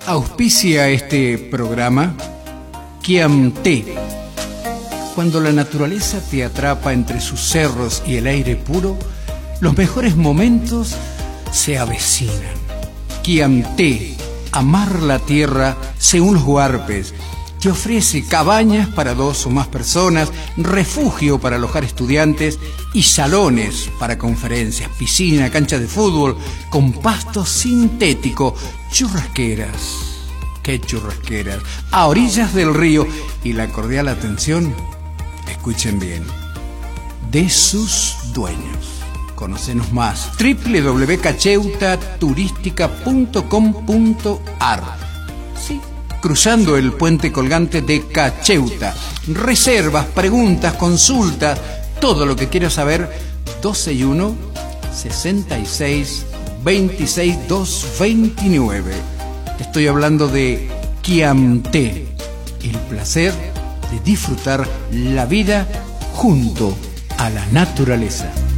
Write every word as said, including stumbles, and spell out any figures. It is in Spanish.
Auspicia este programa Quiamté. Cuando la naturaleza te atrapa entre sus cerros y el aire puro, los mejores momentos se avecinan. Quiamté, amar la tierra según los huarpes, te ofrece cabañas para dos o más personas, refugio para alojar estudiantes y salones para conferencias, piscina, cancha de fútbol con pasto sintético, churrasqueras, qué churrasqueras, a orillas del río y la cordial atención, escuchen bien, de sus dueños. Conócenos más, doble u doble u doble u punto cacheuta turística punto com punto ar. Sí, cruzando el puente colgante de Cacheuta. Reservas, preguntas, consultas, todo lo que quieras saber, doce y uno, sesenta y seis, veintiséis, doscientos veintinueve. Te estoy hablando de Quiamté, el placer de disfrutar la vida junto a la naturaleza.